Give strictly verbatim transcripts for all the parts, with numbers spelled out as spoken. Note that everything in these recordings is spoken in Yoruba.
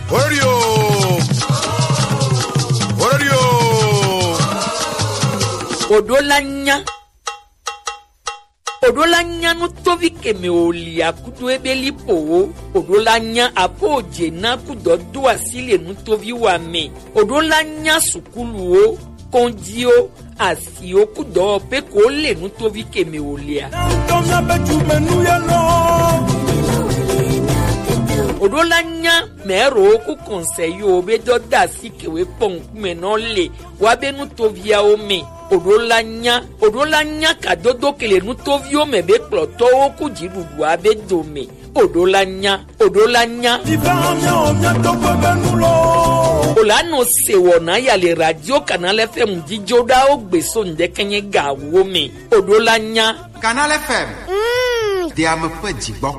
Radio. Radio. Odolanya. Odolanya no tovi keme olia kudo ebeli po. Odolanya apo jena kudo do asile no tovi wame. Odolanya sukulu o kondio asio kudo pe ko le no tovi keme olia. Odolanya mero ku conseil be do da sikewe pon meno le wa be no tovia o me. Odolanya odolanya kadodo kele nu tovio me be ploto o ku jidudu abe dome. Odolanya odolanya Olano se wona ya le radio Canal F M jijoda o gbeso ndekenye ga wo me. Odolanya Canal F M. Mm. Dia me pe jibon.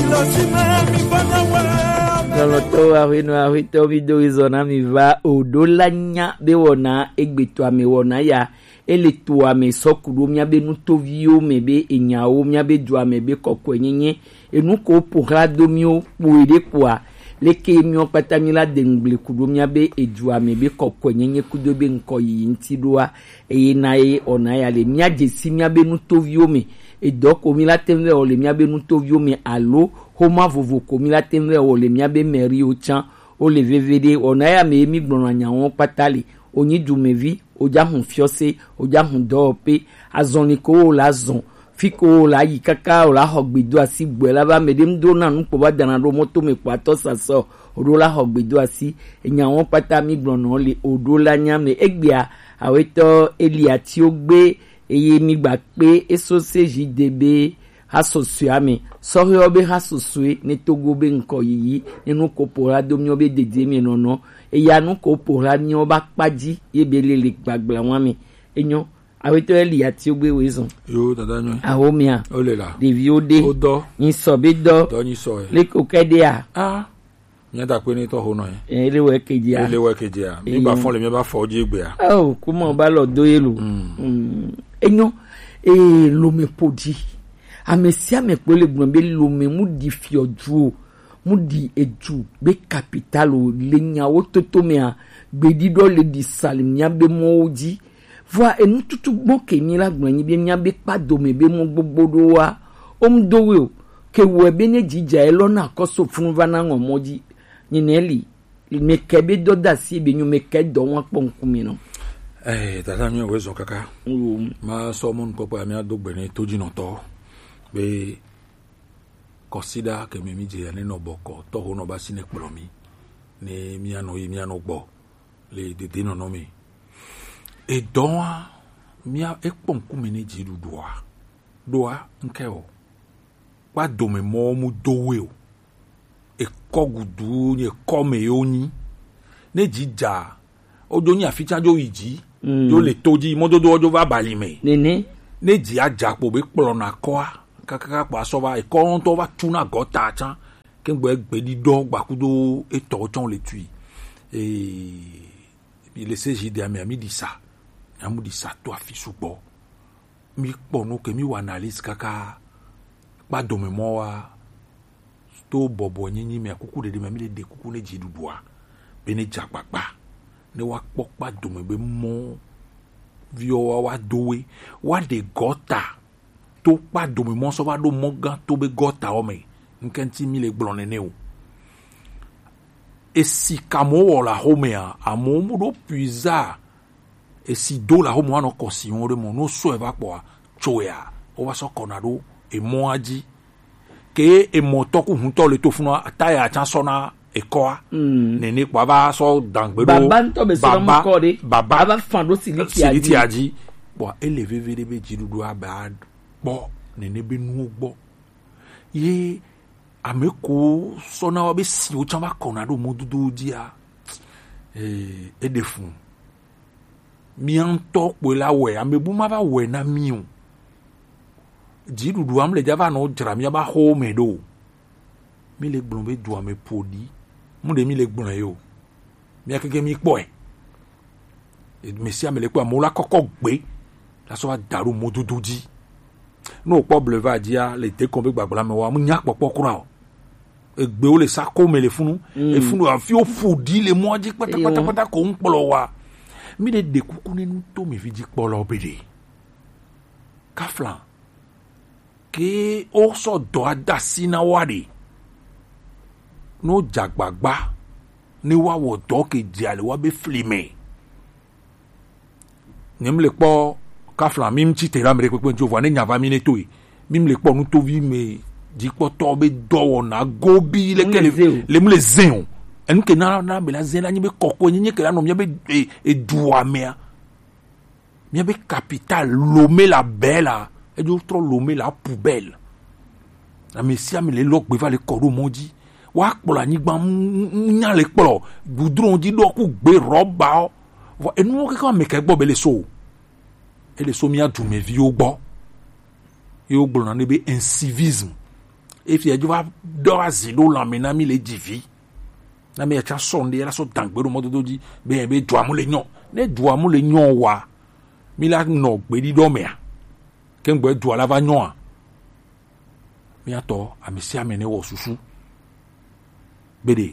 Loloto awino awito video izona mi va odolanya be wona egbeto ame wona ya ele to ame sokuru mia be nutovio me be enyawo mia be du ame be kokwenyenye enu ko pora domio puede kwa leke mio patamila dengle kudu mia be edu ame be kokwenyenye kudo be nkoyi ntidoa e na e ona ya le mia jesi mia be nutovio me edoko mi la temve o le mia be nutovio me alo homa vovo komi la temve o le mia be meri o chan o le V V D ona ya me mi gbonu anyawo patali oni dumevi oja hun fiose oja hun dope azoni ko la zon fiko la yikaka o la hogbedo asi gbela ba medem do na nu po ba dana do moto me pato saso odo la hogbedo asi enyawo pata mi gbonu le odo la nyame egbia aweto eliati ogbe eye mi gba pe eso seji debe asosiame sori obe hasosue ne togo be nko yi ninu kopora domi obe dede mi nono eyanu kopora ni oba paji yebele le gbagba wan mi enyo aweto eli ati ogbe wezon yo dada nyo ahomia olela deviode odo yin so be do do yin so e le kokede a ah nyada pe ni to ho no e ele we keji a ele we keji a mi ba fon le mi ba fo je egbe a oh kuma ba lo do yelo mm enyo e lo me podi amesia me pole gbon be lo me mu di fioju mu di eju be capital o lenya wo toto me a gbedi do le di salim nya be moji voa enu tutu gbon ke ni la gbon yin be nya be pado me be mo gbogbodo wa o m dowe o ke wo be ne jija e lona koso fun vana won moji ni neli me kebe do da si be nyu me ke do won ponku mi no eh dada nyo we zo kaka um ma so mon popo ami adogbe ni toji no to be consider que mi je ani no boko to ho no ba sine plo mi ni mi ano yi mi ano gbo le dede no no mi e don mi a e pon ku mi ni ji dudoa doa nke o pa do me mo mu dowe o e kogudu ni e come yoni ne jija ojo ni aficha jo iji yo le toji mo dodo ojo va bali me nene ne ji ajapo be plo na koa kaka pa so va e kon to va tuna gota chan ke gbe gbe di do gbakudo e to ton le tui e bi le seji de ami ami di sa amu di sa to afi supo mi po no ke mi wa analyse kaka pa do me mo wa to bobo nyinyi me akuku de me mi de kuku ne ji dudua be ne japapa ne wa pokpa do me be mo vio wa dowe wa de gota to pa do me mo so wa do mo gan to be gota o me nkanti mi le glone ne o e si kamo la homea amo mu do puiza e si do la homo no kosion de mo no so eva po choya o wa so konado e mo aji ke e mo to ku hunto le to funu ataya chan sona e koa mm. nene kwa ba so dangbedo baba nto be so mo ko de baba aba fando siliti aji siliti aji bo eleve vere be jidudu aba bo nene be nu gbo ye ameko sona wa be si o chama konado modudu dia eh e defun mi an to pe la we amebu ma ba we na mi o jidudu am le java no jra mi ba ho me do mi le gbon be du ame podi mu de mi le gbon yo mi akeke mi po e me si amele po mo la koko gbe la so wa daru modudu di no po bleva dia le te kon be gbagbo la me wa mu nya popo kura o egbe o le sa ko me le funu e funu afi o fudi le moji pata pata pata ko npolo wa mi de de kuku ne nu to mi fi ji polo bede kafla ke o so do adasi na wade no jagbagba ni wa wo do ke di ale wa be flime nem le po kafla mi mti te la me pe pe jo vo ne nya va mi ne to yi mi le po nu to vi me di po to be do na gobi le ke le mu le zen en ke na na be la zen la ni be kokko ni ke la no mi be e, e duwa me mi be capital lomé la belle et du trop lomé la poubelle la messia me le lok be va le kodo mondi wa kpola ni gba nya le kpolo goudron di do ku gbe roba o e nu ke ka me ke gbo be le so e le so mi a du me vi o gbo e o gbo na ne be incivisme e fi e ju va do azido la me na mi le divi na me e cha sonde la so dangbero mo do di be be du amu le nyon ne du amu le nyon wa mi la no gbe di do me a ke ngbe du ala va nyon a mi ato amesi amene wo susu bede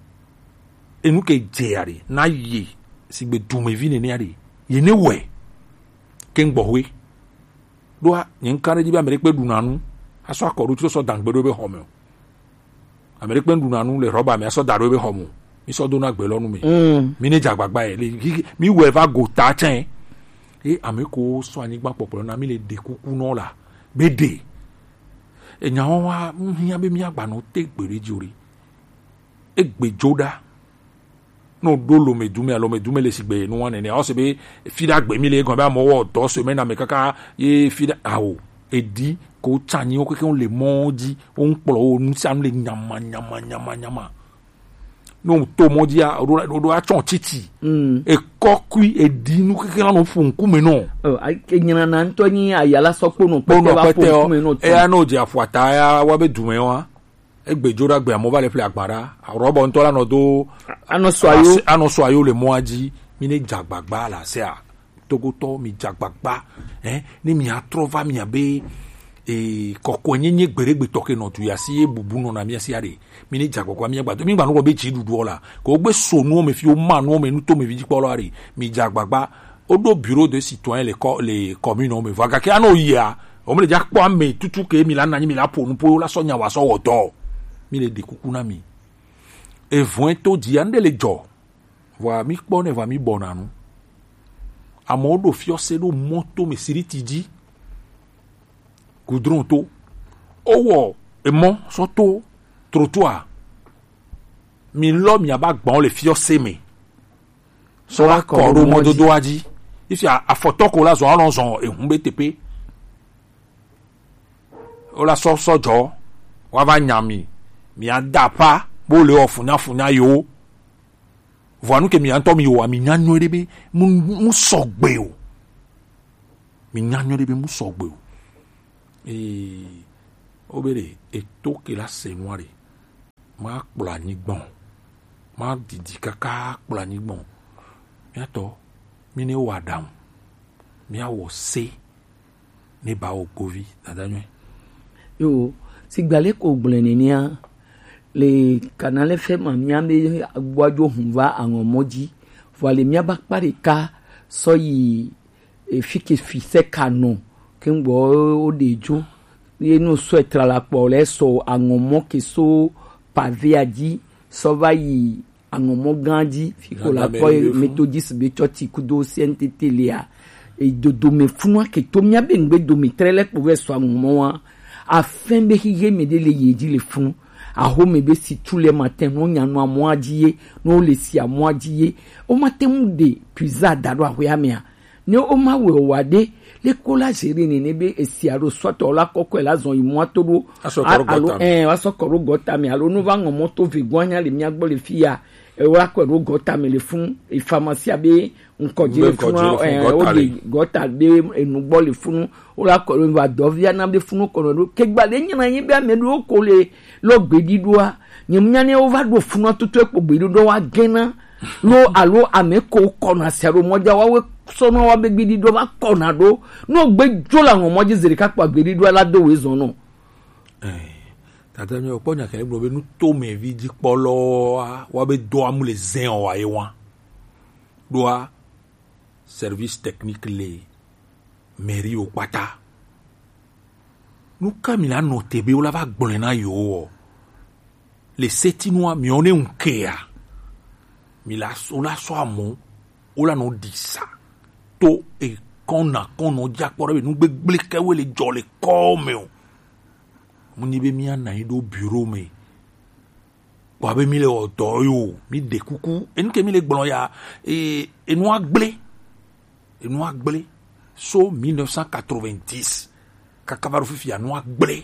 enu ke jeari na ye sigbe du me vi ne ne ari ye ne we ke ngbo we do a nyen kare di ba mere pe du nanu aso akoru ti so dangbero be homo amere pe du nanu le roba me aso daro be homo mi so do na gbe lonu mi mi ne jagbagba e mi we va go ta chen e ameko so anigba popolo na mi le de kuku no la bede enya wa hiya be mi agba no te gbere jori egbe joda no do lo me dume alo me dume le sigbe no wan ne o se be fida gbe mi le gan ba mo wo do so me na me kaka ye fida awo edi ko tani o keke on le moji o npolo o nu sam le nyama nyama nyama nyama no to moji a ro ro a chon titi mm e kokui edi nu keke la no fun ku me no oh ai nyina na ntoni ayala sopo no pete ba fun ku me no e a no je afuata ya wa be dume wa egbe jora gbe amo ba le fle agbara robo ntola no do ano so ayo ano so ayo le moji mi ne jagbagba la se a togoto mi jagbagba eh ni mi atrova mi abe e kokko nyenye gberegbe toke no tu ya si bubu no na mi asi ade mi ni jagbagba mi agba to mi gba no be chi dudu ola ko gbe so nu o me fi o ma nu o me nu to me vi jipolo are mi jagbagba odo bureau de citoyen les les communes o me vaga ke ano ya o me le jak po ame tutu ke mi la na ni mi la po nu po la so nya wa so wodo mi le de kuku na mi e voin to di ande le jo wa mi po ne va mi bonanu amodo fiose do moto me siriti di goudron to owo emo soto trottoir mi lo mi aba gbon le fiose me so la ko ro mo do doaji if ya afotoko la zo alon zo ehun be tepe o la so sojo wa va nyami mi adapa bo le ofunya funya yo voanu ke mi anto mi yo mi nyanyo rebe mu mu sogbe o mi nyanyo rebe mu sogbe o e obere e to ke la se noire ma kpla ni gbon ma didi kaka kpla ni gbon mi ato mi ne wa down mi awo se ne ba o govi dadanwe yo sigbale ko gblene ni a le canal F M miambe agwajo hunva àwọn moji voile miaba parika so yi e fike fise kanu kengbo odejo ye no so etra la po le so àwọn mo ke so pavé adi so va yi àwọn mo gandi fiko la po methodist be choti kudo C N T T lia e dodo me funu ke to miabe ngbe do me trele po ve so àwọn mo wa afin be hiye me de le yeji le funu aho me be si tous les matins no nyanu amoadie no le si amoadie o matem de pizza daro ahoya me a ne o ma we wade le kola jere ni ne be esiaro soto la kokko la zon yi moatoro alo eh asokoro gota me alo no va ngo moto vigwanya le mi agbo le fia e wa ko ro gota me le fun e pharmacie be nko jere fun eh o de gota be enugbo le fun o la ko ro va dovia na be fun ko ro ke gba le nyina yin be amedu o ko le lo gbedidua nyamnyane over do fun to to epo gbedido wa gena lo alo ameko ko na sero moja wa we so no wa be gbedido ba ko na do no gbe jola won moji zirika pa gbedido ala do we zo no eh Attends, mais pourquoi n'y a nous tous mes vies polo, ou be doit nous les zin ou aïwa, doit service technique les mairie au pata. Nous comme il a noté be ou la va bolena yo, les setinois mi on est un kea, mi la ou la soit mon, ou la non dit ça, to et qu'on a qu'on a déjà pour nous be bliquer ou les jolly comme Muni be mi ana do bureau me. Wa be mi le odo yo, mi de kuku. En ke mi le gblon ya e e no agble. E no agble. So mille neuf cent quatre-vingt-dix. Kakavaru fifi ya no agble.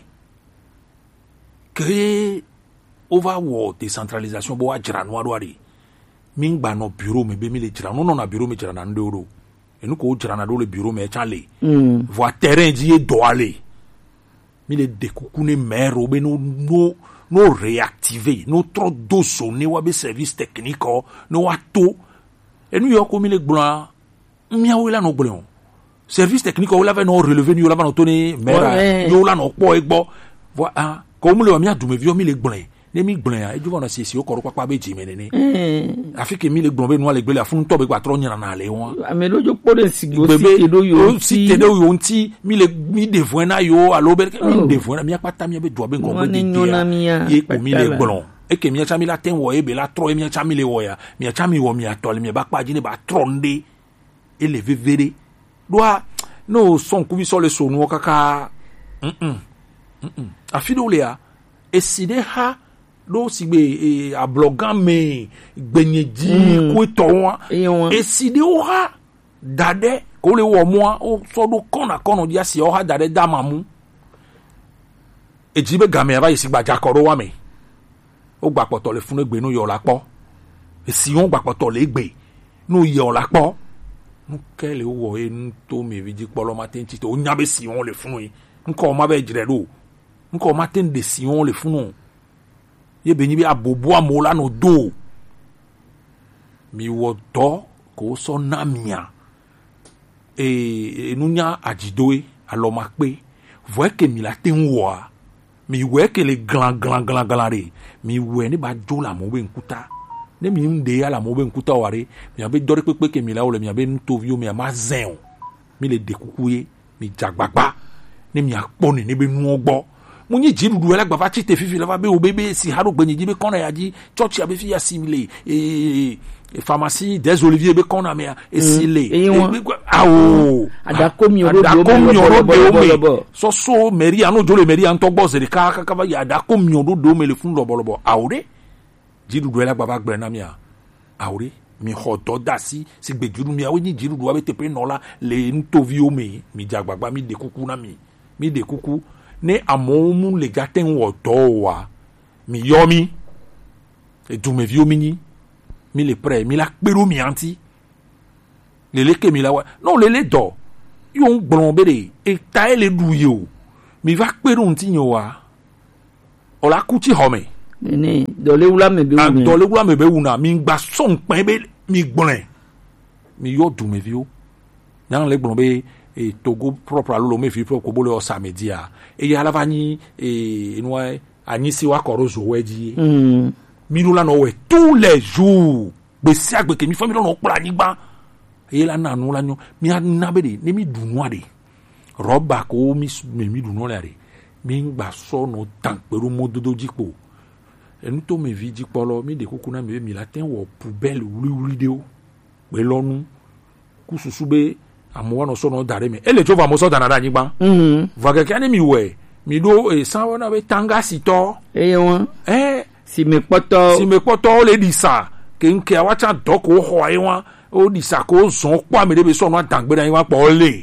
Que over war décentralisation bo ajra no adwari. Mi ngba no bureau me be mi le jra no no na bureau me jra na ndoro. E no ko jra na do le bureau me chale. Mm. Voir terrain di e do aller. Mi le découcouner mère ou ben nous nous nous réactiver nous trop dosso ne wa be service technique no wa to et nous yo comme les blancs mi a la no blanc service technique ou la va no relever nous la va no toni mère yo la no po egbo voilà comme le mi a du me vieux mi les blancs ne mi blanc et du va na si si o ko pa be ji menene afrique mi les blanc be no le gbe la fun to be kwa tro nyana na le won ame lo jo po de sigbo si do yo si te do yo nti mi le mi devoina yo alo be mi devoina mi apata mi be do be nko be de ye ko mi le blanc e ke mi cha mi la ten wo e be la tro e mi cha mi le wo ya mi cha mi wo mi atole mi ba pa ji ne ba tronde e le vevere doa no son ku bi so le so no kaka mm mm afido le a e side ha do si be a blogan me gbenyeji ko to wa e si de o ha dade ko le wo mo o so do kona kono dia si o ha dade da mamu e jibe game aba isi gba jakoro wa me o gba poto le fun egbe no yo lapo e si on gba poto le egbe no yo lapo nu ke le wo e nto me vidi polo matin ti to nya be si on le fun yi nko ma be jire do nko matin de si on le fun ye benyi bi abobo amola no do mi wodo ko so namia e enunya ajidoe aloma pe voye ke mi la tenwa mi we ke le glan glan glan glan re mi we ni ba jo la mo be nkuta ne mi nde ya la mo be nkuta ware mi abe dore pepe ke mi la o le mi abe ntovio mi ama zen mi le dekukuye mi jagbagba ne mi akponi ne be nu ogbo Mouni jiru duela gba ti te fifi la va be o bébé si haro gbenyi jibe kona ya di church ya be fi assimilé et pharmacie des oliviers be kona me esile awo adakomi odo so so meri anu jole meri an to gbo zeri ka ka ya adakomi odo do me le fun lobolobo awre jiru duela gba gbe na mi a awre mi hoto dasi si gbe jiru mi awo ni jiru duwa be te pe no la le ntovi o me mi jagbagba mi de kuku na mi mi de kuku ne amomu le gaten wo dowa mi yomi e du me viomini mi le pre mi la peru mi anti le leke mi la wa non le le do yo ngbon bere e ta ele du yo mi va peru nti yo wa o la kuti home ni do le wula me be wuna do le wula me be wuna mi gba son pen be mi gbon mi yo du me vio nan le gbon be et Togo propre à l'eau me fi propre ko le samedi a e ya la vani e noa ani si wa korozo wedi mm mi no la no we tous les jours be si agbe ke mi fami no kpla ni gba e la na no la nyo mi na be de ne mi dunu ade roba ko mi mi dunu la re mi ngba so no tan peru mododo jipo e nu to me vi jipo lo mi de kokuna mi mi la ten wo poubelle wuri wuri de o pe lonu kususu be amuwa no so no dare me ele jova mo so danada nyigba mhm vaga kani mi we mi do e san wona be tanga sito e won eh si me poto si me poto le disa ke nke awacha doko ho ayi won o disa ko zon po amede be so no dangbe dan wa po le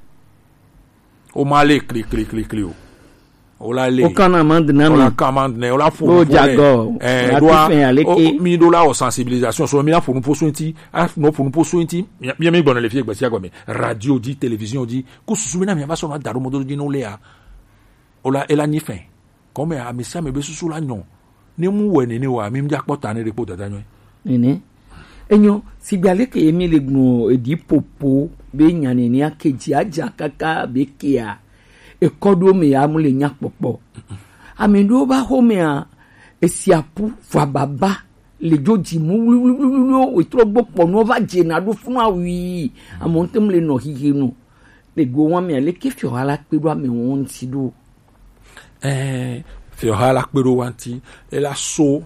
o ma le kli kli kli kli o o la le o kana mand na mi o la commande ne o la fo o jago eh do mi do la o sensibilisation so mi la fo nu poso nti a no fo nu poso nti mi mi gbon le fi egbe si agba mi radio di télévision di ku susu mi na mi ba so na daru modo di no le a o la e la ni fin comme a mi sa me be susu la nyon ni mu we ni ni wa mi mja pota ni repo dada nyon ni enyo si biale ke mi le gno e di popo be nyane ni akeji aja kaka be kia e kodo me ya mu le nya popo ameɖewo va xɔmea esia ƒu fua baba le dzo dzim wluwluwluwlu wòtrɔ gbɔ kpɔnuwo va dzena ɖo funu awui amewo ŋuti le nɔ xixe no le go wɔn mea leke fiɔha la kpe ɖo amewo ŋuti ɖo. ɛɛ fiɔha la kpe ɖo wa ŋuti ela so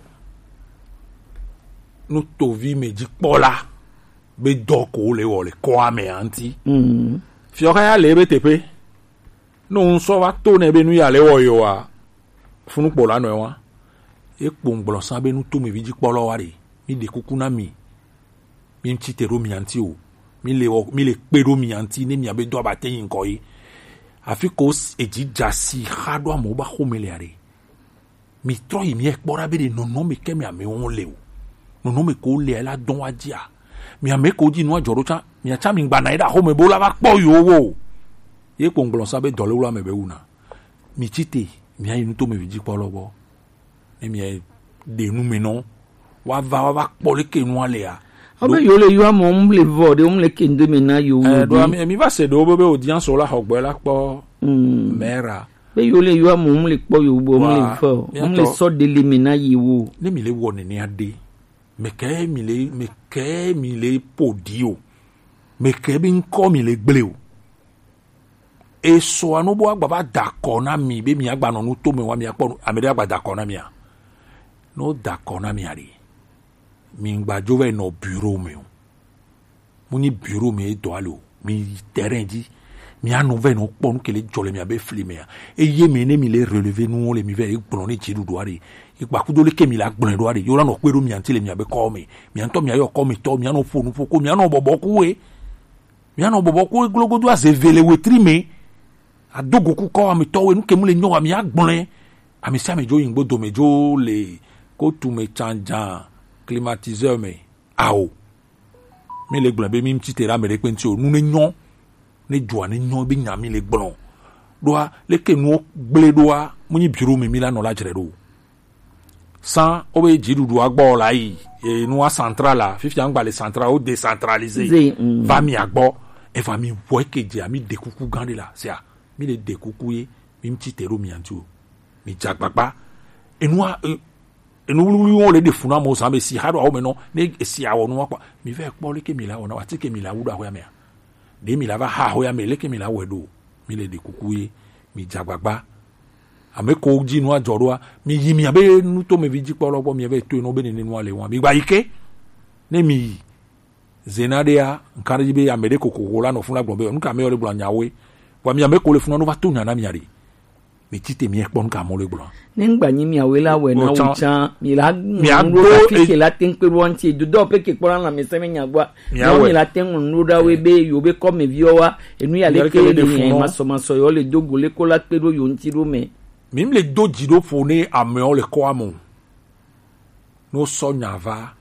nutovi me dzikpɔla be dɔ ko le wɔ le kɔa me ŋuti. fiɔha ya le ebe teƒe ne ŋusɔ va to ne be nu ya le wɔ yi wa funukpɔla nɔ wa. ekpo ŋgblɔsa be nutomevi dzikpɔla wa de mi de kuku na mi mi ŋuti te ɖo mia ŋuti o mi le wɔ mi le kpe ɖo mia ŋuti ne mia be dɔ aba te yi ŋkɔ ye afi ko edzi dzasi xa ɖo amewo ba xɔme lea de mi trɔ yi mia kpɔ ɖa be de nɔnɔme ke mi amewo le o nɔnɔme ko lea la dɔn wa dzia mi ame ko dzi nua dzɔ ɖo tsã mia tsã mi gbana yi ɖe axɔme bo la va kpɔ yi wo ye kpo ŋgblɔsa be dɔléwu ame be wuna mi tsi te mia yi nutomevi dzikpɔla gbɔ. ne mie de nu me no wa va wa va kpɔ leke nua lea abe yo le yo amewo ŋu le vɔ de ŋu le kende me na yo eh do mi mi va se do be be odian so la xɔgbɔ la kpɔ mera be yo le yo amewo ŋu le kpɔ yo bo ŋu le vɔ ŋu le sɔ de le me na yi wo ne mi le wɔ nene ade me ke mi le me ke mi le podi o me ke bi ŋkɔ mi le gble o eso anu bo agba ba dakɔ na mi be mi agba no nu to me wa mi akpɔ ame de agba dakɔ na mi a no dakɔ na mi ari mi gbadzo ve no bureau me o mo ni bureau me do alo mi terrain di mi anu ve no kpɔ nu kele dzɔ le mi abe fli me a eye me ne mi le relever nu le mi ve gblɔ ne dzi dudu ari igbakudo le ke mi la gblɔ do ari yo la no kpe do mi anti le mi abe kɔ me mi antɔ mi ayo kɔ me tɔ mi anu fo nu fo ko mi anu bɔbɔ ku e mi anu bɔbɔ ku e glogodo azevele wetri me adogo ku kɔ ame tɔwo nu ke mu le nyɔ ami agblɔe ame sia ame dzo yingbo dome dzo le kotu me tsandza climatiseur me awo mi le gblɔ be mi ŋuti te ɖe ame ɖe kpe ŋuti o nu ne nyɔ ne dzoa ne nyɔ be nya mi le gblɔ ɖoa leke nuwo gble ɖoa mu nyi biro me mi la nɔ la dzre ɖo san wo be dziɖuɖua gbɔ la yi e nua central la fifia ŋgba le central wo décentralisé va mia gbɔ eva mi wɔ eke dzia mi de kuku gã de la sia mi le de kuku ye mi ŋuti te ɖo mia ŋuti o mi dza gbagba enua enu wluwluwo le de funu amewo zã be si ha ɖo awo me nɔ ne esi awɔ nua kpɔ mi ve kpɔ leke mi la wɔna wati ke mi la wu ɖo ahoya mea ɖe mi la va ha ahoya me leke mi la wɔe ɖo mi le de kuku ye mi dza gbagba ame ko dzi nua dzɔ ɖoa mi yi mi abe nutomevi dzikpɔla gbɔ mi ve to eno be nene nua le wɔn mi gba yi ke ne mi yi zena ɖea nka ɖe be ame ɖe kokoko la nɔ funu la gblɔ be nu ka ame yɔ le gblɔ nyawoe wa mi ame ko le funu no va to nya na mi ari mi ti te mi ekpɔ nu ka mo le gblɔ ne ngba nyi mi awoe la wɔ na wo tsã mi la mi agbo ke la ten pe ro nti dodo pe ke kpɔ na mi se me nya gba no mi la ten nu da we be yo be ko me vi o wa enu ya le ke le ni ma so ma so yo le dogo le ko la pe ro yo nti ro me mi le do dziɖo ƒo ne amewo le kɔ amo no sɔ nya va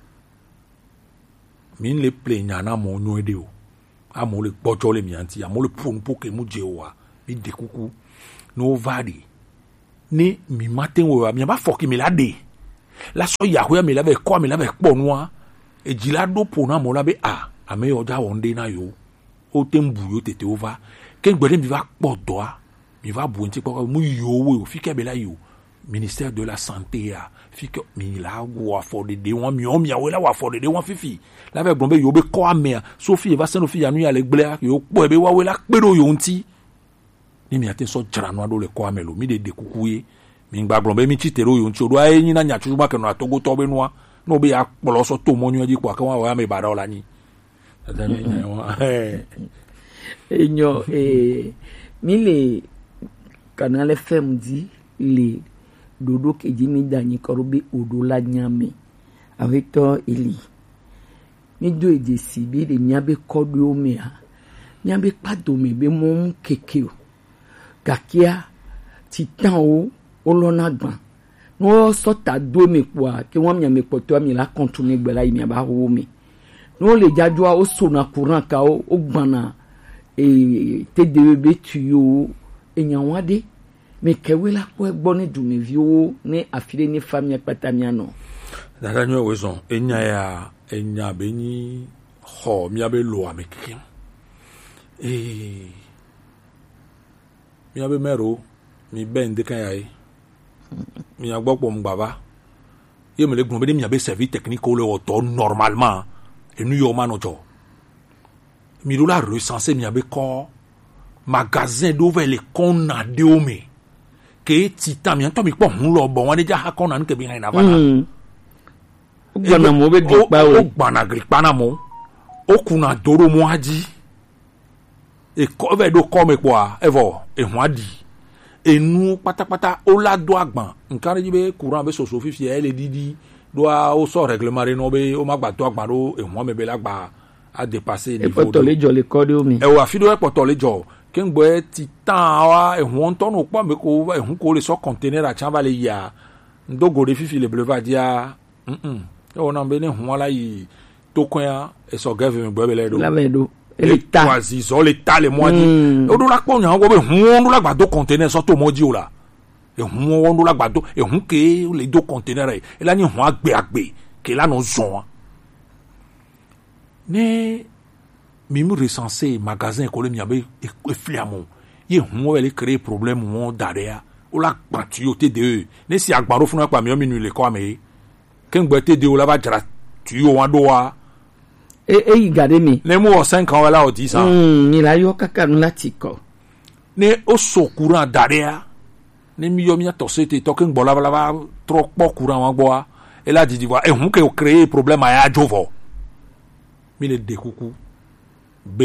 mi le ple nya na amewo nyɔe de o amewo le gbɔdzɔ le mia ŋuti amewo le ƒo nu ƒo ke mu dze oa mi de kuku no va de ne mi ma te wo mi ba fɔ ke mi la de la sɔ yahoya mi la be kɔ mi la be kpɔ nua edzi la ɖo ƒo na amewo la be a ame yɔ dza wɔ ŋɖe na yo o te ŋu bu yo tete wo va ke gbe ɖe mi va kpɔ dɔa mi va bu ŋuti kpɔ mu yo wo fi ke be la yo ministère de la santé ya fi ke mi la wɔ afɔɖeɖe wɔn mi wɔ miawo la wɔ afɔɖeɖe wɔn fifi la be gblɔ be yo be kɔ amea sofi va se no fi ya nu ya le gblea yo kpɔe be wawoe la kpe ɖo yo ŋuti ni mi ate sɔ dzra nu aɖewo le kɔ ame lo mi de de kuku ye mi gba gblɔ be mi tsi te ɖo yo ŋuti o do aye nyi na nyatsu ma ke nɔ atogotɔ be nua ne wo be ya kplɔ sɔ to mɔ nyuie dzi kpɔ ke wɔn awɔ ame ba ɖa o la nyi enyo ee mi le Canal F M di le dodo ke dzi mi da nyi kɔrɔ be odo la nyame awetɔ eli mi do edesi bi le miabe kɔɖowo mea miabe kpadome be mɔ keke o gakia titanwo wolɔna gbã ne wosɔ ta do me kpoa ke wɔn miame kpɔtɔa mi la kɔntu ne gbe la yi miaba ho me ne wole dzadzɔa wosona courant kawo wogbãna ee tedewe be tuyo enyawa de me kewe la kpɔ egbɔ ne dumeviwo ne afi ɖe ne fa mia kpata mia nɔ. Dada nyɔ wo zɔn enya ya enya be nyi xɔ miabe lo ame keke ee miabe mɛro mi bɛ ndeka ya ye mi a gbọ́ pọ̀ mu gbava ye me le gun be de mi a be service technique o le auto normalement et nous yo ma no jo mi do la recenser mi a be ko magasin d'ouvert les kona de ome ke titan mi to mi po hun lo bo won de ja ha kona nke bi na va na gbana mo be gripa o gbana gripa na mo o kuna doro mo aji e ko ve do ko me po a evo e hu adi enu patapata o la do agban nkan ri be courant be soso fifi e le didi do a o so règlement re no be o ma gba to agban ro e hu me be la gba a dépasser niveau e poto le jo le ko de omi e wa fi do e poto le jo ke ngbo e titan wa e hu ton no po me ko e hu ko le so container a chan va le ya ndogo de fifi le bleva dia mm e wona be ne hu ala yi to kwa e so gave me gbe be le do la be do l'État quasi so l'État le moi dit o do la po nya go be hu do la gba do container so to mo di o la e hu o do la gba do e hu ke le do container e la ni hu agbe agbe ke la no zon ne mi mu recenser magasin ko le mi abe e fliamo ye hu o le créer problème mo darea o la gba tu o te de ne si agbaro funu pa mi o mi nu le ko ame ke ngbe te de o la ba jara tu o wa do wa e e gade mi ne mu o cinq ans wala o dix ans mm ni la yo kaka lati ko ne o so courant darea ne mi yo mi to se te to ke ngbo la la ba trop po courant wa gbo e la di di wa e hu ke o créer problème a jovo mi le découcou b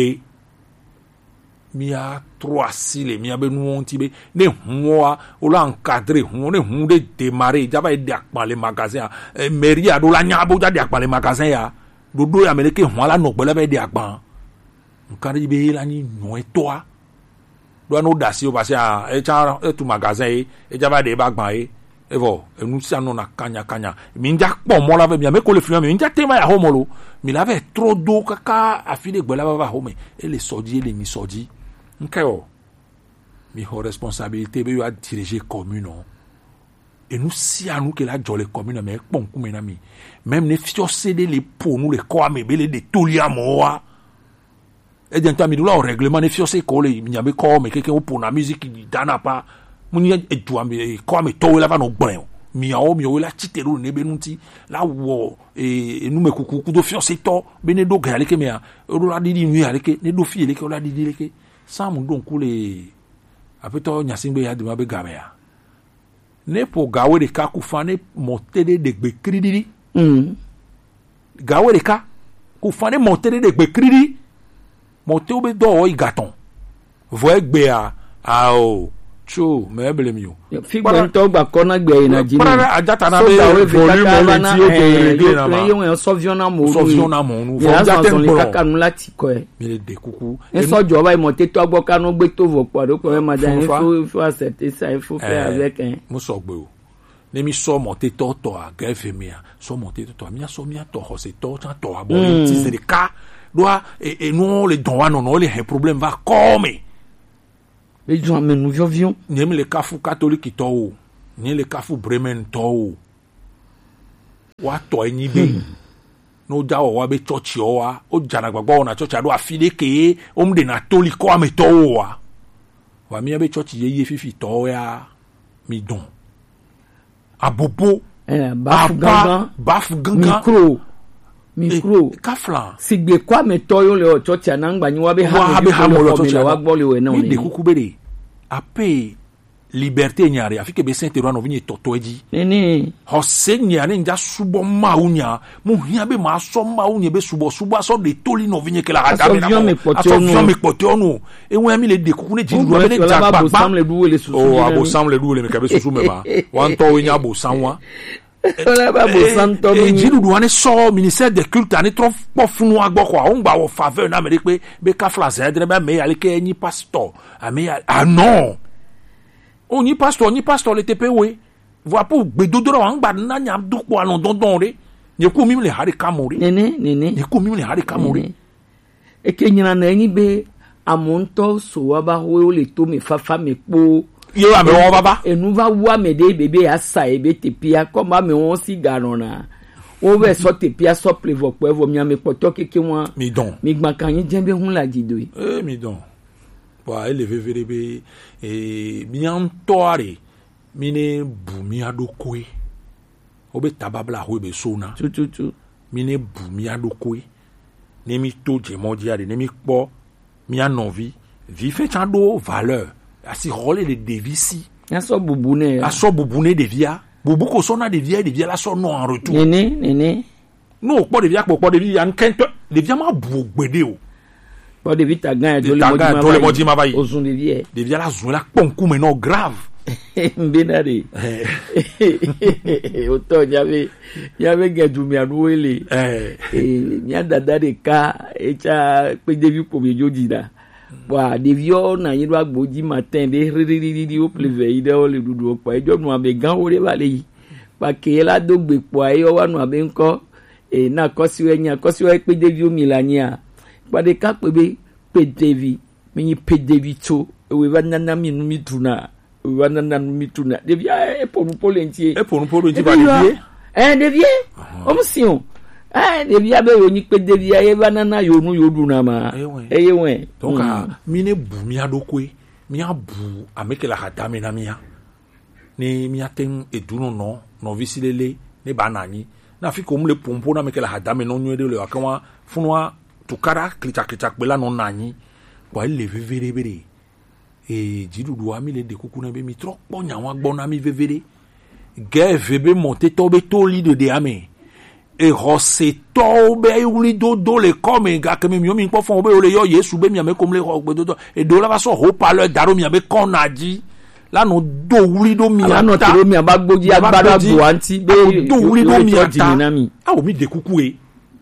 mi a trois sile mi a be nu on ti be ne huwa o la encadrer hu ne hu de démarrer ja ba e de akpan le magasin e mairie a do la nya bo ja de akpan le magasin ya do do ya me ke hu ala no gbele be de akpan nkan ri be la ni no e to a do no da si o ba se a e cha e tu magasin e e ja ba de ba gban e e vo e nu si anu na kanya kanya mi nja po mo la be mi me ko le fi mi nja tema ya homolo mi la ve trop d'eau kaka a fi de gbele ba ba home e le sodi e le mi sodi nkeo mi ho responsabilité be yo a diriger commune et nous si à nous que la jole commune mais pon ku mena mi même ne fio céder les pour nous les quoi mais be le de tolia moa et d'entendre mi do la règlement ne fio c'est ko le mi yabe ko mais quelqu'un pour na musique di dana pa muni e tu ami ko me to la va no gbon mi a o mi o la titero ne be nunti la wo e nu me kuku ku do fio c'est to be ne do ga le ke me a o la di di nu ale ke ne do fi le ke o la di di le ke samu don kule apeto nyasingbe ya de mabe game ya ne po gawe de ka kufa ne motede de gbe kridiri mm gawe de ka kufa ne motede de gbe kridi mote obe do o igaton vo egbe a a o cho me bele mi o fi gbe to gba kona gbe ina jini para ajata na be volume le ti o de regbe na ma yo yo sovion na mo sovion na mo nu fo jate npo kaka nu lati ko e mi le de kuku e so jo ba imote to agbo kanu gbe to vo paro ko e ma da ni fo fo accepter ça il faut faire avec un mo so gbe o ne mi so monte to to a gave mi a so monte to to mi a so mi a to ho se to ta to abo ti se de ka doa et et nous les don non non les problème va comme les gens mais nous vivions ni le kafu catholique to o ni le kafu bremen to o wa to yin be no ja o wa be church o wa o jana gbagbo na church ado afide ke o mde na toli ko ame to o wa wa mi be church ye ye fifi to ya mi don abobo eh bafu gangan bafu gangan micro micro kafla sigbe kwa me to yo le church anangba ni wa be ha be ha mo lo church wa gbo le we na ni de kukubere ape liberté nyare afike be saint roi no vinye totoeji nini ho se nyare nja subo maunya mu hia be ma so maunya be subo subo so de toli no vinye ke la hada me na aso vio me pote onu e won mi le de kuku ne jiru be ne jagba ba oh abo sam le duwe le me ka be susu me ba wan to nya abo sanwa ola ba bo santo mi jiru do ane so ministère de culte ani trop pofunu agbo kwa on gba wo faveur na me pe be ka flas edre be me ale ke ni pastor ami ah non on ni pastor ni pastor le tepe we voit pour bedodoro an gba na nya dupo alon dondon re ye ku mi le hari kamori nene nene ye ku mi le hari kamori e ke nyina na yin be amonto so wa ba ho le to me fafa me po yo ame won baba enu va wa me de bebe asa e be tepia comme me won sigarona o be so tepia so plevo po evo mi ame poto keke won mi don mi gban kan yin jembe hun la dido eh mi don wa ele vevere be eh mi an toare mine bumia do koe obe tababla ho be sona tu tu tu mine bumia do koe ne mi to jemoji ade ne mi kpo mi anovi vi fait chando valeur asi role de devisi ya so bubune a so bubune de via bubu ko sona de via de via la so no en retour nene nene no po de via po de via nkento de via ma bu gbede o po de vita gan de le modi ma bayi ozun de via de via la zo la ponku mais non grave mbinari oto nyabe nyabe gedu mi anuele eh nya dada de ka echa pe devi ko be jojira wa devio na yin wa gboji matin de ririri o pleve ide o le dudu o pa ejo nu abe gan ore bale yi pa ke la dogbe po aye o wa nu abe nko e na kosiwe nya kosiwe pe devi o mi la nya pa de ka pe be pe devi mi ni pe devi to we va nana mi nu mi tuna wana nan mituna devia e pour nous polentier e pour nous polentier ba devia eh devia o msion eh devia be yo ni pe devia e banana yo nu yo duna ma e yewen donc a mine bu mi adokwe mi abu ameke la hadame na mia ni mi aten eduno no no visilele ne banani na fi ko mle pompo na meke la hadame no nyu de le akwa funwa tukara klita klita pela no nani wa le vevere bere et jidudu ami le de kukuna be mi trop ponya wa gbona mi vevere ge vebe monter tobe to li de de ame e rose tobe uli do do le comme ga que mi mi po fon be o le yo yesu be mi ame comme le ro gbe do e do la va so ho parleur daro mi ame kon adi la no do uli do mi ata no tiro mi abagboji agbada do anti be do uli do mi ata ah o mi de kuku e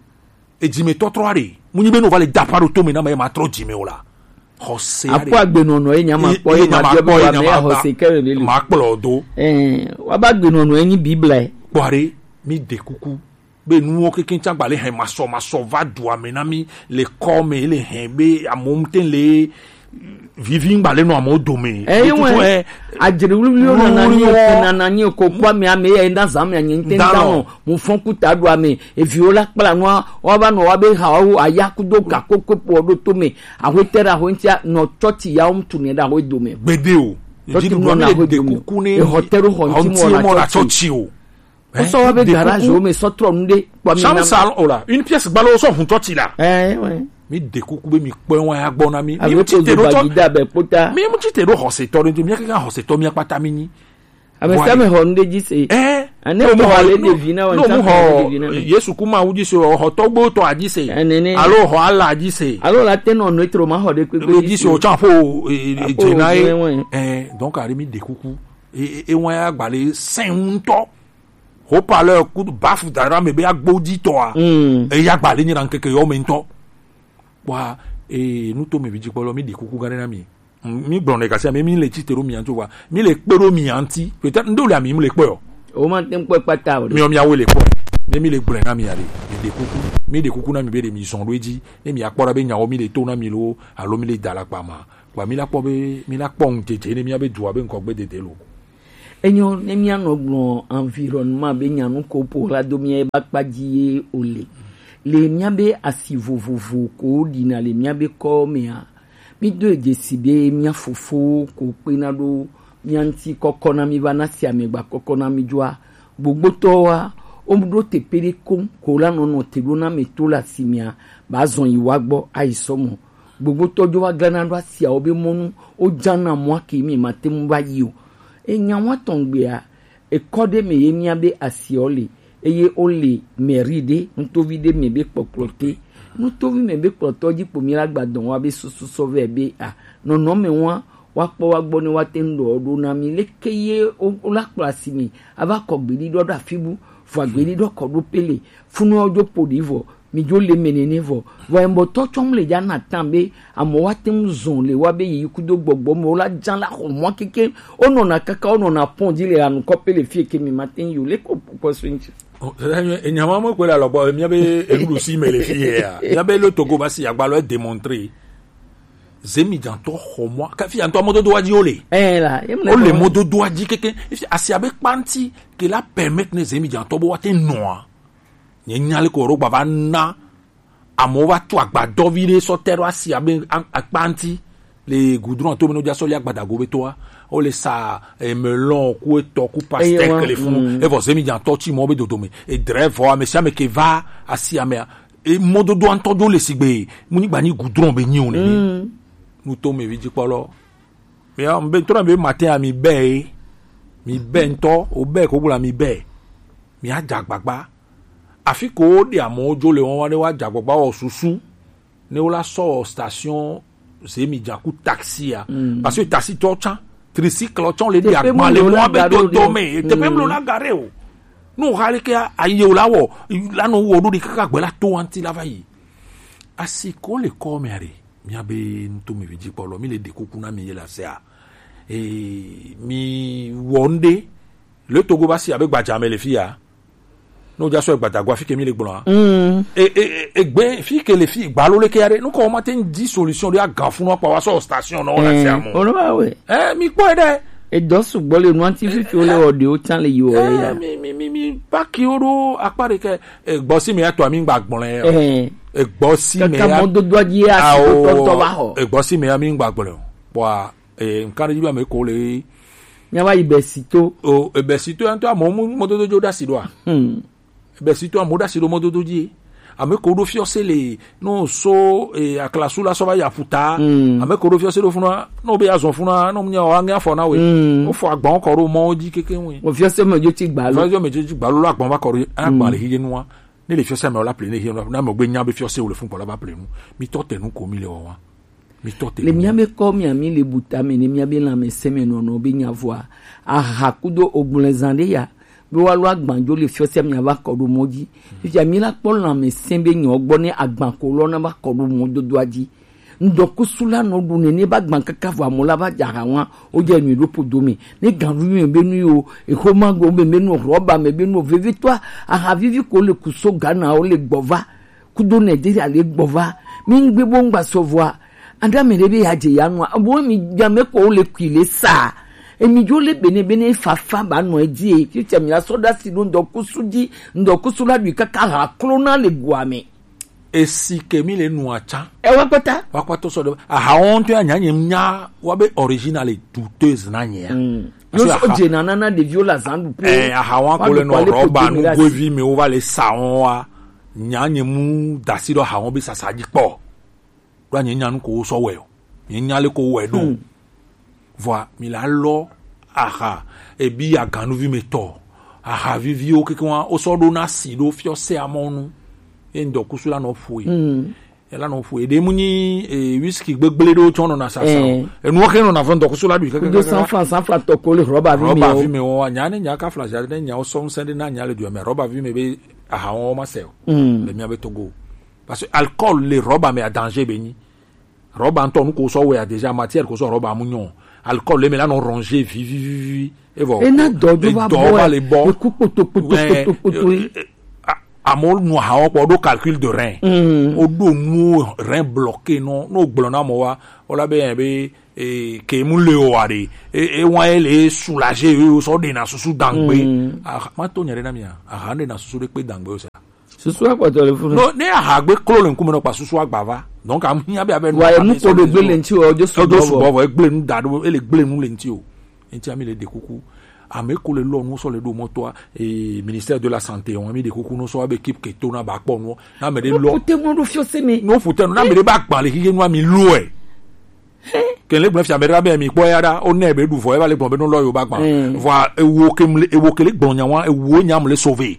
e jime to tro are mu ni be no va le daparo to mi na ma tro jime o la Jose apo agbenono e nyama po e ma bio wa me Jose kere le ma plo do eh wa ba gbenono e ni bible pore mi de kuku be nu o kekin tagba le hen ma so ma so va do amena mi le come le hen be amomten le viving ba le no amodo me eh we ajere wuli o na ni na na ni ko po mi ame e nda zam ya nyin ten down mo fon kuta do ame e viola pala no o ba no wa be ha o ayakudo ka kokko do to me ahotera ho ntia no church ya um to ne da ho do me gbede o jidu no na ho de kuku ni e hoteru ho nti mo la church o o so wa be garage o me so tro nde po mi na sal ola une pièce gbalo so fun church la eh we mi de kuku be mi pe won agbona mi mi ti te ro to mi mu ti te ro hose to rin mi kan hose to mi apata mi ni abe same ho nde ji se eh ane mo wale de vina won ta de vina yesu kuma wu ji se ho to gbo to aji se alo ho ala aji se alo la te no no itro ma ho de pe pe ji se o chan fo jenai eh donc ari mi de kuku e e won agbale sen to ho parleur ku bafu dara me be agboji to a e ya gbale ni ran keke yo me nto wa e nu to me biji polo mi de kuku gare na mi mi gbon e ka se mi le ti tero mi anto wa mi le pero mi anti peut-être ndo le ami mi le pe o o ma tem pe pata o mi o mi awo le po mi mi le gbon na mi ale mi de kuku mi de kuku na mi be de mi son loji e mi akpora be nyawo mi le to na mi lo alo mi le dala pa ma wa mi la po be mi la po njeje ni mi abe du abe nko gbe dede lo enyo ne mi anogbo environnement be nyanu ko po la do mi e ba paji ole le miabe asivovovo ko dina le miabe ko mea mi do ejesibe mia fufu ko pina do mianti kokona mi bana si amegba kokona mi jua gbogbo to wa o mdo te pere kon ko la no no te do na me to la simia ba zon iwa gbo aisomo gbogbo to jo wa gana do si a obe monu o jana mo aki mi mate mu ba yi o enya wa tongbe a e kode me ye miabe asiole eye ole meride ntovi de mebe poklote ntovi mebe poklote po mi lagbadon wa be susu sove be a no no me won wa po wa gbo ni wa te ndo odo na mi lekeye o la klasi mi aba ko gbedi do da fibu fo gbedi do ko do pele funu ojo podivo mi jo le menene vo wa mbo to chom le ja na tambe amo wa te mzon le wa be yikudo gbogbo mo la jan la ko mo keke ono na kaka ono na pondi le anu ko pele fie ke mi matin yo le ko ko swinch e nyama mo ko la lo bo mi abe elu si me le fie ya mi abe le togo ba si agba lo démontrer zemi janto homo ka fi anto modo do aji ole eh la o le modo do aji keke asi abe panti que la permettre ne zemi janto bo wa te noa nye nyale ko ro baba na amo wa tu agbado vire so tero asi abe akpanti les goudrons to meno jaso ya gbadago be to o le sa e melon ku eto ku pastèque les fun e vos emi jan tochi mo be dodome e drevo a mesia me ke va asi amea e modo do antodo le sigbe muni gbani goudron be nyi oni nous to me vidi polo me am be to na be matin a mi be mi bento o be ko bula mi be mi ajagbagba afi ko de amojo le won wa de wa jagbagba o susu ne o la so station c'est mi jaku taxi a parce que taxi to chan tricycle to le di agba le mo be to to me te pe mo la gare o no hare ke aye o lawo la no wo do di kaka gbe la to anti la vai asiko le ko me are mi abe nto mi vidi polo mi le de kokuna mi ye la sea e mi wonde le togo basi avec Gbajame le fia no ja so Gbadagwa fi ke mi le gbon mm e e e gbe fi ke le fi gbalo le ke are no ko ma ten di solution de agafu no pa wa so station no la se amo ono ba we eh mi po de e do su gbo le no anti fi fi o le ode o tan le yo ya mi mi mi mi pa ki oro apare ke e gbo si mi ato mi gbagbon le eh e gbo si mi ka mo do do di a si to to ba ho e gbo si mi mi gbagbon le wa e nkan di ba me ko le nyawa ibesito o ibesito anto amo mo do do da si do a hmm ibesito amo da si do mo do do ji ame ko do fiose le no so e aklasu la so ba ya futa ame ko do fiose do funa no be azon funa no nya o anga fo na we o fo agbon ko ro mo ji keke we o fiose mo jo ti gba lo fiose mo jo ti gba lo agbon ba ko ro agbon le hije nuwa ne le fiose me o la ple ne hije na mo gbe nya be fiose o le fun ko la ba ple nu mi to te nu ko mi le o wa le miabe ko miami le butame ne miabe la me seme no no be nya voa a hakudo ogunlezande ya be wa lo agbanjo le fiose mi aba ko do moji fi mi la po la me sembe nyo gbo ni agban ko lo na ba ko do mo do doaji ndoku sula no du ne ne ba gban kaka vo amola ba jara won o je mi ropo do mi ni ganru mi be nu yo e ko ma go be menu roba me be nu vivi toi a ha vivi ko le kuso gana o le gbova kudo Nigeria le gbova mi ngbe bo ngba so voa anda me rebe ya je ya no abo mi ja me ko le kwile sa emi jo le bene bene fafa ba no eji ti temi la soda si do ndoku suji ndoku sula du kaka ha klona le guame esi kemi le nu acha e wa pata wa kwato so do a ha won to anya nya wa be original douteuse na nya yo so je na na de viola zandu po eh a ha won ko le no roba nu govi me o va le sa won wa nya nya mu dasi do ha won be sasaji po do anya nya nu ko so we o nya le ko we do voa mi la lo aha e bi aganu vi meto aha vivi o kekwa o so do na si do fiose amonu e ndo kusula no fui mm ela no fui de muni e whisky gbegbele do chono na sasa e nu ke no na fon ndo kusula du kekeka do san francs san francs to ko le roba vi me roba vi me o nya ne nya ka flash ya ne nya o so sende na nya le du me roba vi me be aha o ma se le mi abeto go parce que alcool le roba me a danger beni roba anton ko so we a déjà matière ko so roba munyon alcool le mela non rongé vi vi vi et voilà et na dojo va boire les bon coup poto poto poto amol no ha o do calcul de rein o do mu rein bloqué non no glona mo wa o la be be e ke mu le o ari e wa ele soulager o so de na susu dangbe ma to nyere na mia a hande na susu de pe dangbe o sa susu akwa telephone no ne a gbe klo le nkume no pa susu agbava donc am nya be abe wa mu ko de gbe lenti o jo so do so bo e gbe nu dadu ele gbe nu lenti o enti ami le de kuku ame ko le lo nu so le do moto e ministère de la santé on mi de kuku no so abe équipe ke to na ba po nu na me de lo te mo do fiose mi no fute no na me de ba gba le hiye nu ami lo e ken le gbon fi amera be mi po ya da o na be du fo e ba le gbon be no lo yo ba gba voi e wo ke e wo ke le gbon nya wa e wo nya mo le sauver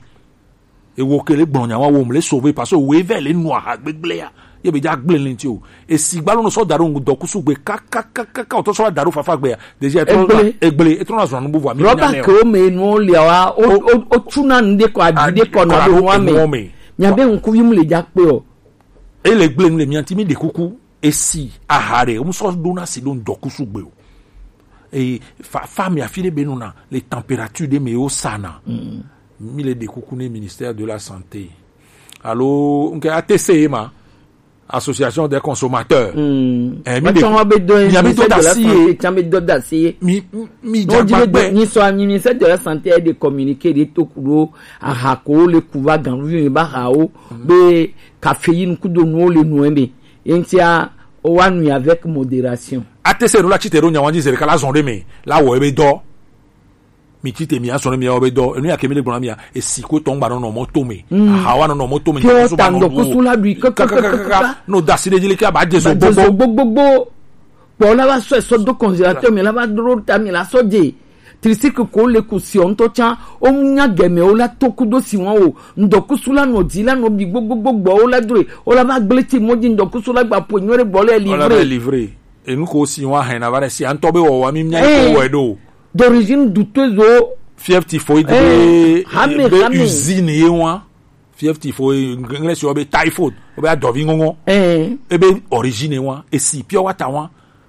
e wo ke le gbon nya wa wo mo le sauver parce que we ve le nu a gbegble ya ye be ja gble lenti o e si gba lo no so daro ngu doku su gbe ka ka ka ka o to so daro fafa gbe ya deja e tro egbele e tro na so nu buvu ami roba ko me nu le wa o o tuna nde ko adide ko na do wa me nya be nku yim le ja pe o e le gble nu le mi anti mi de kuku e si ahare o so do na si do doku su gbe o e fa fami afile be nu na les températures de me o sana mi le de kuku ne ministère de la santé allo nke A T C ma association des consommateurs mm. eh mi de mi habito d'acier chambe do d'acier mi mi jagbe ni so ministère de la santé de communiquer de tokuro a hako le kuva ganru ba hawo be caféine ku do no le no eme entia o wa nu avec modération. Atese no la chitero nya wanji zere kala zonde me la wo ebe do mi chite mi asone mi obe do enu ya kemile gbona mi ya esiko tongba no no moto me hawa no no moto me so ba no kusula bi kaka no daside jile ka ba jeso gbogbo gbogbo po la ba so so do congélateur mi la ba dro ta mi la so je tricycle ko le kusion to chan o nya geme o la tokudo si won o ndokusula no di la no bi gbogbo o la dure o la ba gleti moji ndokusula gba po nyore bole livrer livrer enu ko si won ha na ba si antobe wo wa mi nya ko wedo d'origine douteuse fief typhoid be be usine ye wa fief typhoid english o be typhoid o be adovi ngongo eh e be origine wa e si pure water wa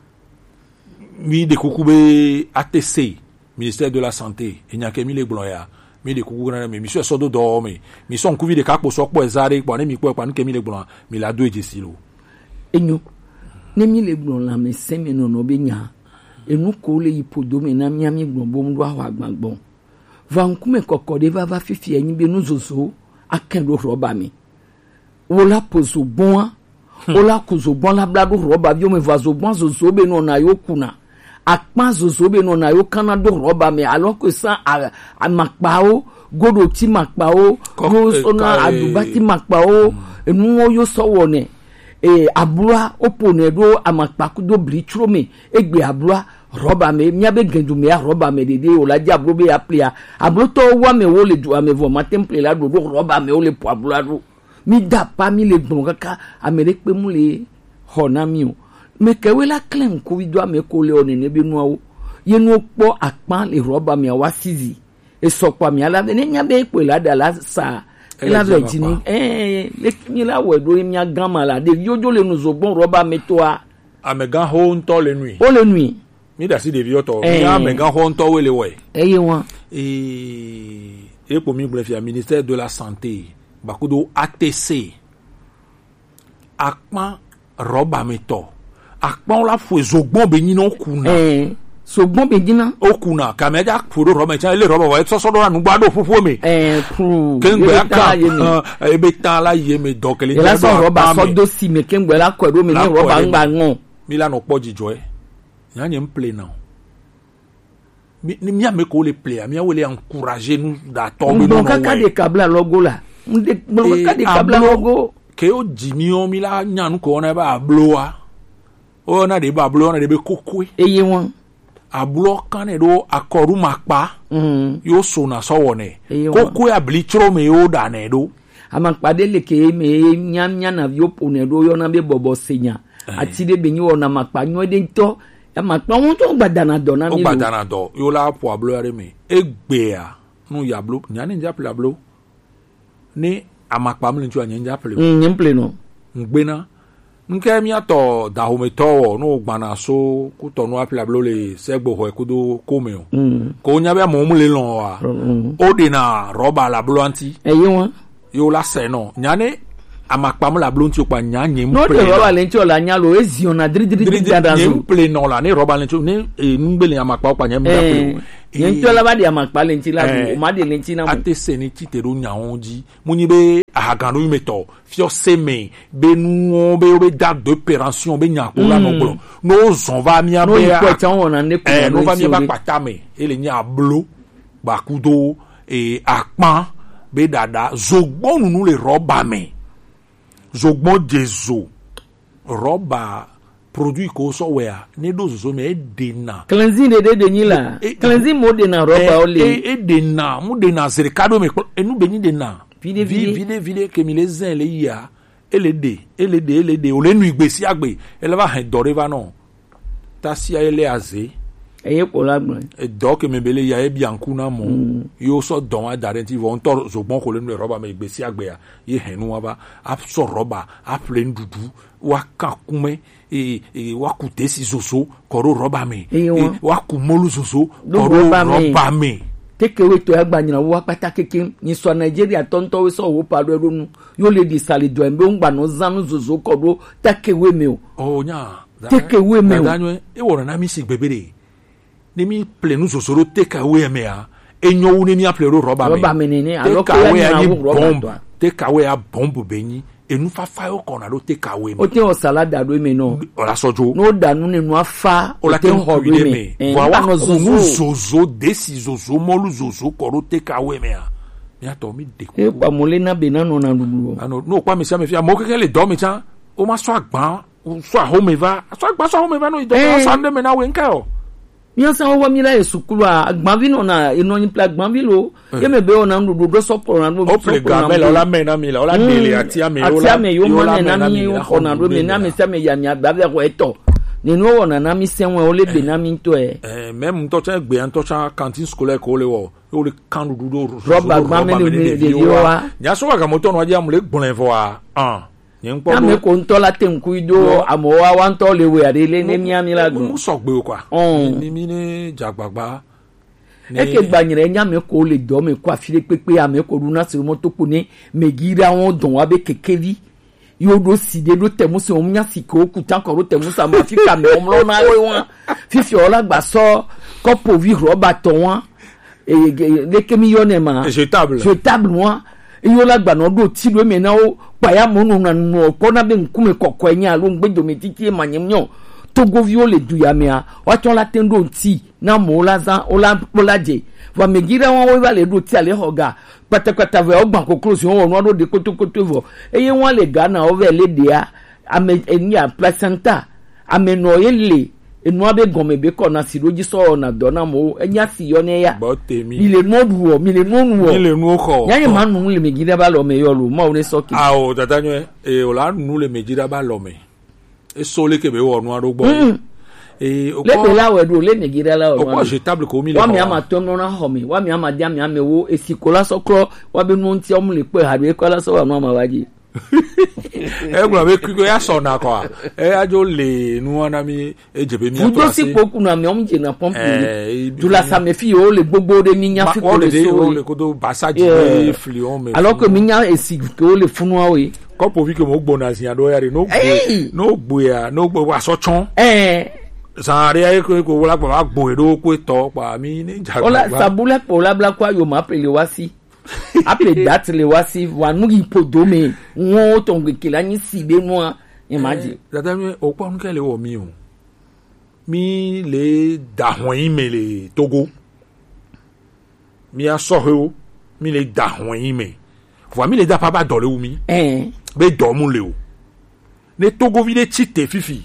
mi de kokube A T C ministère de la santé enya kemi le gloya mi de kuku na mi monsieur sodo do mi mi son kuvi de kakpo so po ezare po ne mi po pa kemi le gloya mi la do ejesi lo enyo ne mi le gloya me semi no no be nya enu ko le ipodo me na mi ami gbonbo ndo awa gbagbon vankume kokode va va fifi enyi be nu zozo akendo roba mi wola pozo bon ola kuzo bon la blado roba bi o me vazo bon zozo be no na yokuna akpa zozo be no na yokana do roba mi alors que ça a makpao godo ti makpao go sona adubati makpao enu yo so wone e abura opone do amakpaku do blichro me egbe abura roba me mia be gendu me roba me dede o la diablo be aplia abro to wa me wo le du ame vo ma temple la do roba me o le po abura do mi da pa mi le gbon kaka amere pe mu le hona mi o me kewe la claim ko wi do ame ko le one ne be nu awo ye nu po akpan le roba me wa sizi e so kwa mi ala ne nya be pe la da la sa la vejini eh le mi la we do mi agama la de yojo le nu zo bon roba me to a amega ho nto le nuit o le nuit mi da si de vioto mi amega ho nto we le we eh won e e po mi bref ya ministère de la santé bakudo A T C akpan roba me to akpan la fo zogbon be ni no kuna eh sogbon be dina okuna kameja furo roba cha ile roba wa so so do anu gbado fufu me eh fu kengbe aka e be tan la ye me do kele la so roba so do si me kengbe la ko do me ni roba ngba ngon mi la no pojijo e nya nye play now mi mi ame ko le play mi awele encourager nous da tomber no no kaka de kabla logo la mde kaka de kabla logo ke o jimi o mi la nya nu ko na ba bloa o na de ba bloa na de be kokwe eye won ablo kan e do akoru makpa mm yo so na so wone kokwe ablichro me o da na do amakpade le ke me nyam nya na yo pone do yo na be bobo senya ati de be nyi wona makpa nyo de to amakpa won to gbadana do na mi o gbadana do yo la po ablo are me egbe a nu ya blo nya ni nja pla blo ni amakpa mle ntu anya nja pla mm nyemple no ngbe na nke mi ato da ho me to no gbana so ku to no apla blo le segbo ho ekudo kome o ko nya be mo mu le lon wa o de na roba la blo anti eye won yo la se no nya ne amakpa mo la blo nti o pa nya nyem no de roba le nti o la nya lo ezion na dri dri dri da nyem play no la ne roba le nti ne ngbele amakpa o pa nyem da play yen to la ba de amakpa le nti la o ma de le nti na mo atese ni ti te ro nya onji munyi be ahagano meto fio seme be nu be be date d'opération be nya ko la no glo no zon va mi a no be ko ta won na ne ko no va mi ba pata me ele nya blo ba kudo e akpan be dada zogbon nu le roba me zogbon jezo roba produit ko so wea ne do zo me dena cleansing de de ni la cleansing mo de na roba o le e dena mo de na cercado me enu be ni dena vide vide vide ke mi le zen le ya elede elede elede o le nu igbesi agbe ele va hen dore va no ta si ele aze eye ko la gbon e do ke me bele ya e bianku na mo yo so don a darenti vo ntor zo bon ko le nu roba me igbesi agbe ya ye hen nu wa ba a so roba a plen dudu wa kakume e e wa kutesi zoso koro roba me e wa kumolu zoso koro roba me tekewe to agba nyina wo apata keke ni so Nigeria tonto we so wo paro erunu yo le di sale do embe ngba no zanu zozo koro tekewe me o oh nya tekewe me o danyo e woro na mi sig bebere ni mi plenu zozo tekewe me a enyo wu ni mi aplero roba me roba me ni alo ka we ani bomb take away a bombe benyi enu fa fa yo kona do take away o te o salada do me no o la sojo no da nu ne no afa o la te ho do me wa wa no zozo zozo desi zozo molu zozo ko do take away me a mi ato mi de e pa mo le na be na no na dudu ano no pa mi se me fi mo keke le do mi chan o ma so agban o so a home va so agban so home va no ido o sande me na we nka o mi ansa wo mi la esukulu a agban vi no na eno yin pla agban vi lo ye me be o na dudu do so por na do o ple gamel o la me na mi la o la dele ati ame o la ati ame yo ma na mi o na do me na mi se me ya mi agba be ko eto ni no wo na na mi se won o le be na mi to e eh même to cha gbe an to cha cantine scolaire ko le wo o le kan dudu do roba agban me le de yo wa nya so wa ga mo to no wa ja mo le gbon info a ah na me ko nto la te nku ido amo wa wa nto le we ade le ne mi ami la gun mo so gbe kwa mi mi ne jagbagba e ke gbanyere nya me ko le do me ko afire pepe ame ko ru na se mo to ku ni megira won don wa be kekevi yo do si de do temu se o nya si ko ku tan ko ro temu sa ma fi ka me o mlo na we won fifi ola gba so ko po vi roba to won e le kemi yo ne ma jetable jetable won iyo la gba no do ti do me na o pa ya mo nu na nu ko na be nkume kokko enya lo ngbe do me titi manyem nyo togo vi o le du ya me a wa ton la tendo ti na mo la zan o la o la je va me gira won o va le do ti ale hoga patakata ve o gban kokoro si won won do de kotokoto vo eye won le ga na o ve le dia ame eni a placenta ame no ye le enu abe gome be ko na siroji so na do na mo enya si yo ne ya mi le no du o mi le no nu o mi le nu ko ya ye ma nu le me gira ba lo me yo lo mo o le so ki ah o tata nwe e o la nu le me gira ba lo me e so le ke be wo nu arogbo e o le be la we do le me gira la o o ko jetable ko mi le wa mi ama to no na ho mi wa mi ama dia mi amewo esikola sokro wa be nu nti o mu le pe ha be ko la so wa no ma waji e gba be kiko ya so na ko e ajo le nu ana mi e jebe mi ato ase fudo si poku na mi o mje na pompe ni du la sa me fi o le gbogbo de mi nya fi ko le so le ko do basaji be fli on me alors que mi nya esi ko le funu awe ko po vi ke mo gbo na si ado ya re no gbo no gbo ya no gbo wa so chon eh sare ay ko ko wala pa gbo e do ko to pa mi ni jagba ola sabula po la bla kwa yo ma pele wa si après date le wasi wa nu ipodome won to ngeke la ni sibe nu a imagine dada mi o pa nke le wo mi o mi le da hon ime le Togo mi a so ho mi le da hon ime wa mi le da pa ba do le wu mi eh be do mu le o ne Togo vi le chite fifi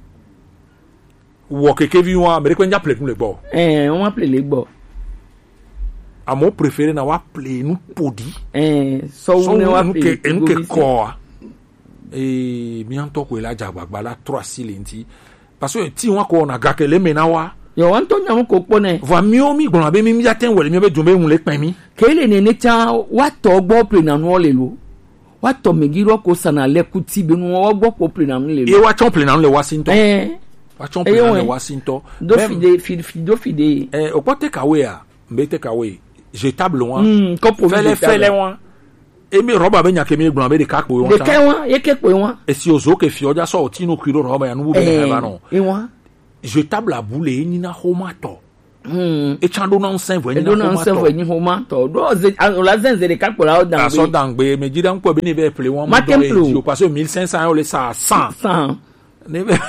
wo keke vi wa american ja play le gbo eh won play le gbo amo préféré na wa play nu podi eh so ne wa play en ke ko eh mi an to ko la jagbagba la trois silenti parce que ti won ko na gakele me na wa yo wan to nyam ko pone va mi o mi gbon abe mi mi aten wele mi be jumbe hun le pin mi kele ne ne cha wa to gbo play na nu le lo wa to megiro ko sana le kuti be nu wa gbo ko play na nu le lo e wa chon play na nu le Washington eh wa chon play na nu Washington do fide fide do fide eh o po take away a mbe take away jetable wan mm ko po fele fele wan emi roba be nya ke mi gbon be de ka po wan de ke wan ye ke po wan e si ozo ke fi oja so ti no kiro roba ya nu bu be ba no e wan jetable abule ni na homato mm e chando na nsen vo ni na homato do na nsen vo ni homato do ze la zenze de ka po la o dan so dan gbe me jida nko be ni be play wan mo do e o parce mille cinq cents o le sa cent cent ne be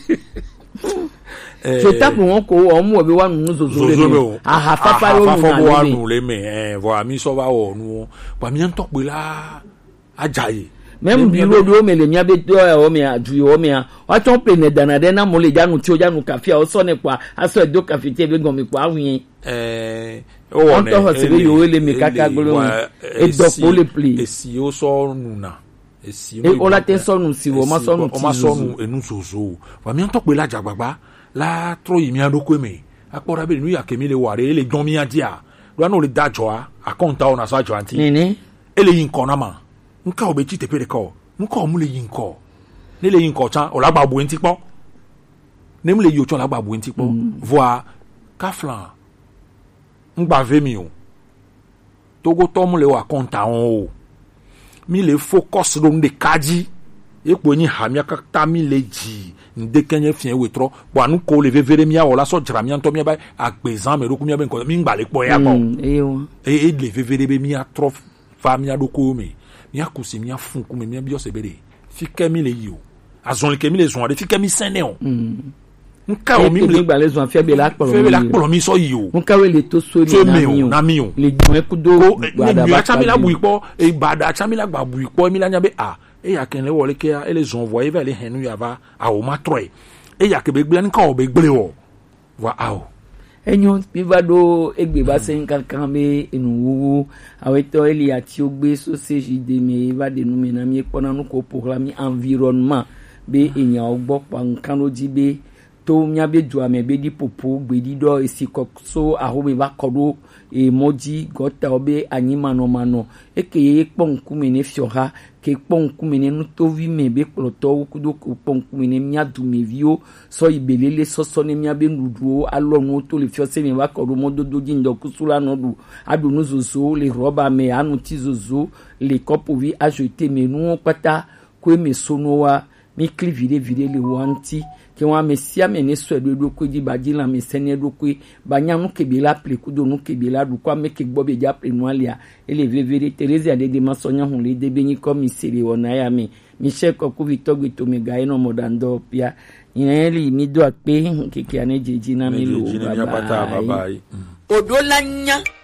je tape won ko o mu obi wa nu zozo le aha papa yo nu le me eh vo ami so ba wo nu pa mi nto pe la ajaye même bi ro do me le mi abe do o me adu o me a ton pe ne dana de na mo le janu ti o janu kafi o so ne kwa aso do kafi ti be gan mi kwa awin eh o wo ne o se be yo le me kaka gbolo e do po le play e si o so nu na e si e o la te so nu si wo ma so nu ti o ma so nu enu zozo pa mi nto pe la jagbagba la tro yi mi adoko me akpora be nu ya kemi le ware le don mi adia do na le dajo a akonta ona so ajo anti nini ele yin ko na ma nka obe chi tepere ko nka o mu le yin ko ne le yin ko chan o la gba bu enti po ne mu le yo chan la gba bu enti po voi kaflan ngba ve mi o Togo to mu le wa konta on o mi le focus do nde kaji epo nyi hamia kakta mi le ji ndekenye fien wetro bo anu ko le vevere mi awola so jra mi anto mi ba agbezan me roku mi be nko mi ngba le po ya bo e yo e e le vevere be mi atro fa mi adoko mi mia kusi mia fun ku me mia bi o se bere fi kemi le yi o azon le kemi le zon de fi kemi sene o nka o mi le gba le zon fe be la polo fe be la polo mi so yi o nka we le to so ni na mi o le jon ekudo gba da cha mi la bu ipo e ba da cha mi la gba bu ipo mi la nya be a e ya ken le wole ke e le zon voye ve le henu ya va a o ma troe e ya ke be gbe nka o be gbe o wa a o enyo mi va do egbe ba se nkankan be enu wuwu aweto eli ati ogbe sausage de me va de nu me na mi pona nu ko proclamer environnement be enya ogbo pa nkan lo ji be to mia be du ame be di popo gbe di do esi kokso aho me ba kodo e moji gota obe anyima no mano ekeye pon kume ne fiora ke pon kume ne nutovi me be ploto kudo pon kume ne mia du me vio so ibelele so so ne mia be nuduo alo no to le fiose me ba kodo mododo jindo kusula no du adu no zozo le roba me anu ti zozo le kopo vi ajouter me nu pata ko me sonowa mi clivide vide le wanti ke wa mesia me ne so do ko di badila me sene do ko banya no kebe la ple ku do no kebe la du kwa me ke gbo be ja ple no alia ele vevere Teresa de de masonya hu le de beni comme seri wona ya me Michel ko ku vitogwe to me ga ino modando pia ineli mi do ape ke ke ane jeji na mi lo baba baba odolanya